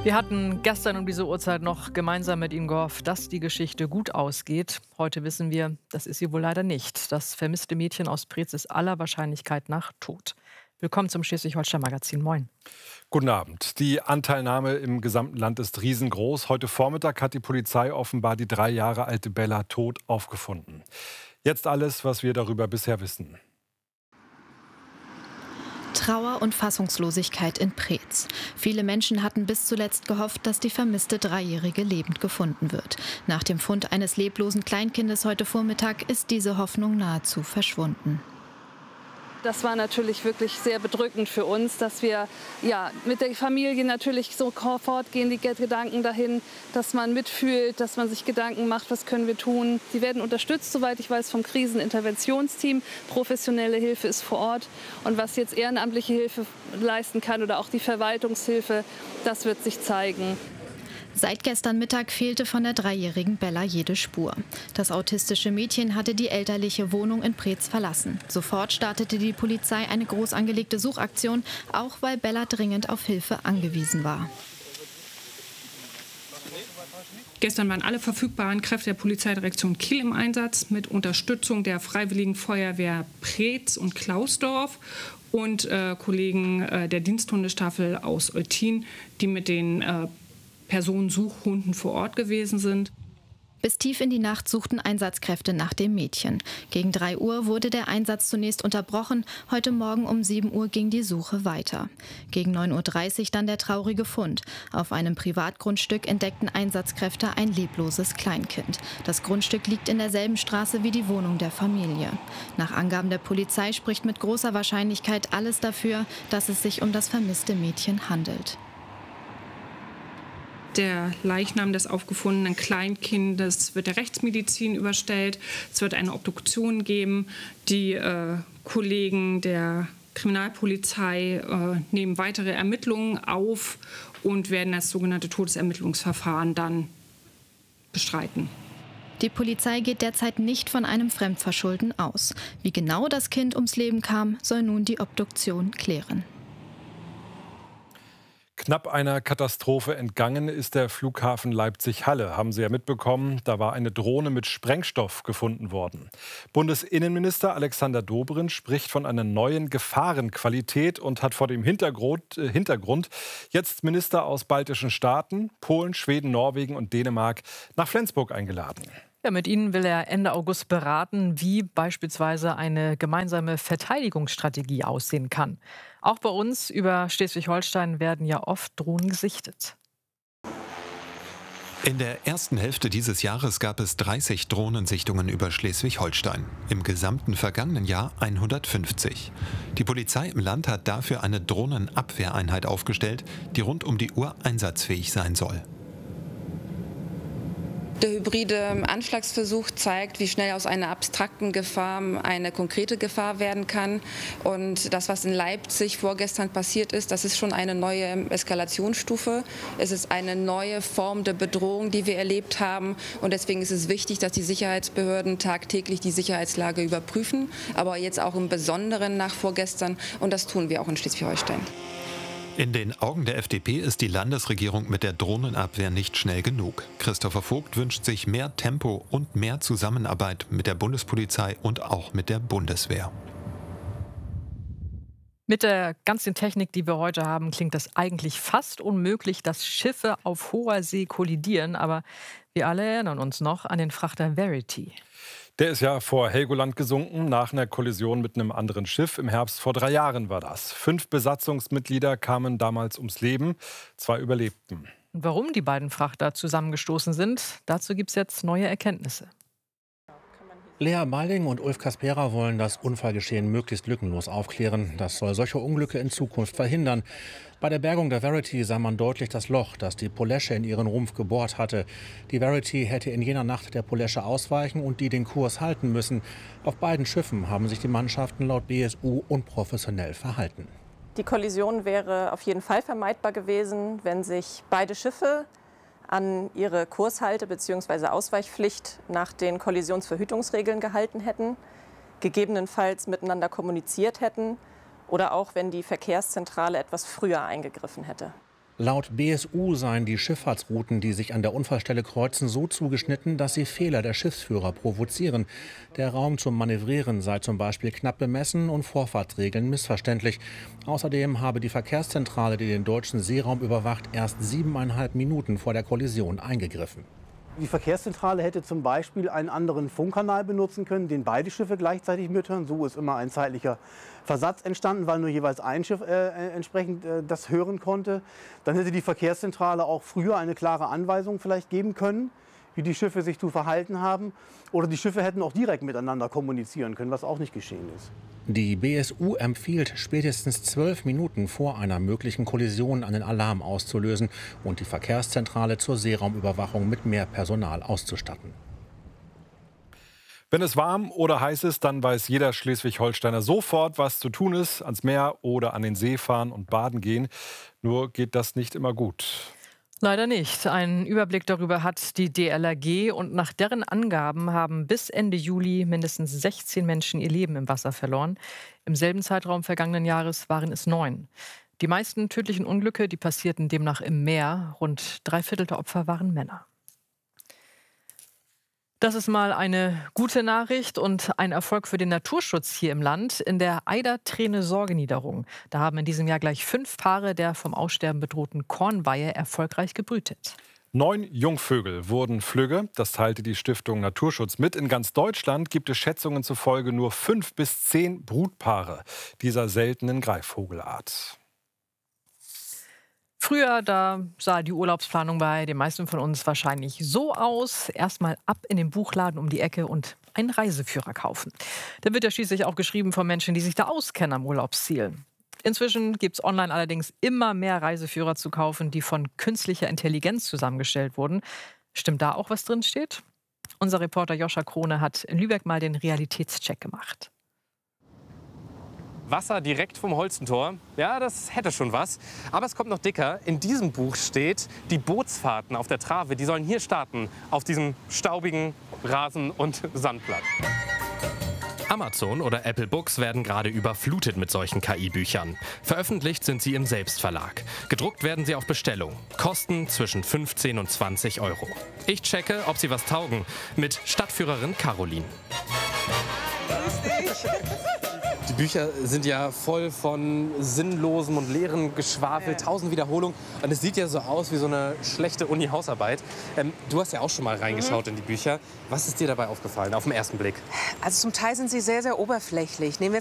Wir hatten gestern um diese Uhrzeit noch gemeinsam mit Ihnen gehofft, dass die Geschichte gut ausgeht. Heute wissen wir, das ist sie wohl leider nicht. Das vermisste Mädchen aus Preetz ist aller Wahrscheinlichkeit nach tot. Willkommen zum Schleswig-Holstein-Magazin. Moin. Guten Abend. Die Anteilnahme im gesamten Land ist riesengroß. Heute Vormittag hat die Polizei offenbar die 3 Jahre alte Bella tot aufgefunden. Jetzt alles, was wir darüber bisher wissen. Trauer und Fassungslosigkeit in Preetz. Viele Menschen hatten bis zuletzt gehofft, dass die vermisste Dreijährige lebend gefunden wird. Nach dem Fund eines leblosen Kleinkindes heute Vormittag ist diese Hoffnung nahezu verschwunden. Das war natürlich wirklich sehr bedrückend für uns, dass wir mit der Familie natürlich sofort gehen die Gedanken dahin, dass man mitfühlt, dass man sich Gedanken macht, was können wir tun. Sie werden unterstützt, soweit ich weiß, vom Kriseninterventionsteam. Professionelle Hilfe ist vor Ort. Und was jetzt ehrenamtliche Hilfe leisten kann oder auch die Verwaltungshilfe, das wird sich zeigen. Seit gestern Mittag fehlte von der dreijährigen Bella jede Spur. Das autistische Mädchen hatte die elterliche Wohnung in Preetz verlassen. Sofort startete die Polizei eine groß angelegte Suchaktion, auch weil Bella dringend auf Hilfe angewiesen war. Gestern waren alle verfügbaren Kräfte der Polizeidirektion Kiel im Einsatz mit Unterstützung der Freiwilligen Feuerwehr Preetz und Klausdorf und Kollegen der Diensthundestaffel aus Eutin, die mit den Personensuchhunden vor Ort gewesen sind. Bis tief in die Nacht suchten Einsatzkräfte nach dem Mädchen. Gegen 3 Uhr wurde der Einsatz zunächst unterbrochen. Heute Morgen um 7 Uhr ging die Suche weiter. Gegen 9:30 Uhr dann der traurige Fund. Auf einem Privatgrundstück entdeckten Einsatzkräfte ein lebloses Kleinkind. Das Grundstück liegt in derselben Straße wie die Wohnung der Familie. Nach Angaben der Polizei spricht mit großer Wahrscheinlichkeit alles dafür, dass es sich um das vermisste Mädchen handelt. Der Leichnam des aufgefundenen Kleinkindes wird der Rechtsmedizin überstellt. Es wird eine Obduktion geben. Die Kollegen der Kriminalpolizei nehmen weitere Ermittlungen auf und werden das sogenannte Todesermittlungsverfahren dann bestreiten. Die Polizei geht derzeit nicht von einem Fremdverschulden aus. Wie genau das Kind ums Leben kam, soll nun die Obduktion klären. Knapp einer Katastrophe entgangen ist der Flughafen Leipzig-Halle. Haben Sie ja mitbekommen, da war eine Drohne mit Sprengstoff gefunden worden. Bundesinnenminister Alexander Dobrindt spricht von einer neuen Gefahrenqualität und hat vor dem Hintergrund jetzt Minister aus baltischen Staaten, Polen, Schweden, Norwegen und Dänemark nach Flensburg eingeladen. Ja, mit ihnen will er Ende August beraten, wie beispielsweise eine gemeinsame Verteidigungsstrategie aussehen kann. Auch bei uns über Schleswig-Holstein werden ja oft Drohnen gesichtet. In der ersten Hälfte dieses Jahres gab es 30 Drohnensichtungen über Schleswig-Holstein. Im gesamten vergangenen Jahr 150. Die Polizei im Land hat dafür eine Drohnenabwehreinheit aufgestellt, die rund um die Uhr einsatzfähig sein soll. Der hybride Anschlagsversuch zeigt, wie schnell aus einer abstrakten Gefahr eine konkrete Gefahr werden kann. Und das, was in Leipzig vorgestern passiert ist, das ist schon eine neue Eskalationsstufe. Es ist eine neue Form der Bedrohung, die wir erlebt haben. Und deswegen ist es wichtig, dass die Sicherheitsbehörden tagtäglich die Sicherheitslage überprüfen. Aber jetzt auch im Besonderen nach vorgestern. Und das tun wir auch in Schleswig-Holstein. In den Augen der FDP ist die Landesregierung mit der Drohnenabwehr nicht schnell genug. Christopher Vogt wünscht sich mehr Tempo und mehr Zusammenarbeit mit der Bundespolizei und auch mit der Bundeswehr. Mit der ganzen Technik, die wir heute haben, klingt das eigentlich fast unmöglich, dass Schiffe auf hoher See kollidieren. Aber wir alle erinnern uns noch an den Frachter Verity. Der ist ja vor Helgoland gesunken, nach einer Kollision mit einem anderen Schiff. Im Herbst vor 3 Jahren war das. 5 Besatzungsmitglieder kamen damals ums Leben, 2 überlebten. Und warum die beiden Frachter zusammengestoßen sind, dazu gibt es jetzt neue Erkenntnisse. Lea Meiling und Ulf Kaspera wollen das Unfallgeschehen möglichst lückenlos aufklären. Das soll solche Unglücke in Zukunft verhindern. Bei der Bergung der Verity sah man deutlich das Loch, das die Polesche in ihren Rumpf gebohrt hatte. Die Verity hätte in jener Nacht der Polesche ausweichen und die den Kurs halten müssen. Auf beiden Schiffen haben sich die Mannschaften laut BSU unprofessionell verhalten. Die Kollision wäre auf jeden Fall vermeidbar gewesen, wenn sich beide Schiffe an ihre Kurshalte- bzw. Ausweichpflicht nach den Kollisionsverhütungsregeln gehalten hätten, gegebenenfalls miteinander kommuniziert hätten oder auch wenn die Verkehrszentrale etwas früher eingegriffen hätte. Laut BSU seien die Schifffahrtsrouten, die sich an der Unfallstelle kreuzen, so zugeschnitten, dass sie Fehler der Schiffsführer provozieren. Der Raum zum Manövrieren sei zum Beispiel knapp bemessen und Vorfahrtsregeln missverständlich. Außerdem habe die Verkehrszentrale, die den deutschen Seeraum überwacht, erst 7,5 Minuten vor der Kollision eingegriffen. Die Verkehrszentrale hätte zum Beispiel einen anderen Funkkanal benutzen können, den beide Schiffe gleichzeitig mithören. So ist immer ein zeitlicher Versatz entstanden, weil nur jeweils ein Schiff entsprechend das hören konnte. Dann hätte die Verkehrszentrale auch früher eine klare Anweisung vielleicht geben können, wie die Schiffe sich zu verhalten haben. Oder die Schiffe hätten auch direkt miteinander kommunizieren können, was auch nicht geschehen ist. Die BSU empfiehlt, spätestens 12 Minuten vor einer möglichen Kollision einen Alarm auszulösen und die Verkehrszentrale zur Seeraumüberwachung mit mehr Personal auszustatten. Wenn es warm oder heiß ist, dann weiß jeder Schleswig-Holsteiner sofort, was zu tun ist. Ans Meer oder an den See fahren und baden gehen. Nur geht das nicht immer gut. Leider nicht. Einen Überblick darüber hat die DLRG und nach deren Angaben haben bis Ende Juli mindestens 16 Menschen ihr Leben im Wasser verloren. Im selben Zeitraum vergangenen Jahres waren es 9. Die meisten tödlichen Unglücke, die passierten demnach im Meer. Rund 3/4 der Opfer waren Männer. Das ist mal eine gute Nachricht und ein Erfolg für den Naturschutz hier im Land. In der Eider-Träne-Sorgeniederung. Da haben in diesem Jahr gleich 5 Paare der vom Aussterben bedrohten Kornweihe erfolgreich gebrütet. 9 Jungvögel wurden flügge. Das teilte die Stiftung Naturschutz mit. In ganz Deutschland gibt es Schätzungen zufolge nur 5 bis 10 Brutpaare dieser seltenen Greifvogelart. Früher, da sah die Urlaubsplanung bei den meisten von uns wahrscheinlich so aus. Erstmal ab in den Buchladen um die Ecke und einen Reiseführer kaufen. Der wird ja schließlich auch geschrieben von Menschen, die sich da auskennen am Urlaubsziel. Inzwischen gibt es online allerdings immer mehr Reiseführer zu kaufen, die von künstlicher Intelligenz zusammengestellt wurden. Stimmt da auch, was drin steht? Unser Reporter Joscha Krone hat in Lübeck mal den Realitätscheck gemacht. Wasser direkt vom Holstentor. Ja, das hätte schon was. Aber es kommt noch dicker. In diesem Buch steht, die Bootsfahrten auf der Trave, die sollen hier starten. Auf diesem staubigen Rasen- und Sandplatz. Amazon oder Apple Books werden gerade überflutet mit solchen KI-Büchern. Veröffentlicht sind sie im Selbstverlag. Gedruckt werden sie auf Bestellung. Kosten zwischen 15 und 20 Euro. Ich checke, ob sie was taugen. Mit Stadtführerin Caroline. Die Bücher sind ja voll von sinnlosem und leeren Geschwafel, 1000 Wiederholungen. Und es sieht ja so aus wie so eine schlechte Uni-Hausarbeit. Du hast ja auch schon mal reingeschaut in die Bücher. Was ist dir dabei aufgefallen, auf den ersten Blick? Also zum Teil sind sie sehr, sehr oberflächlich. Nehmen wir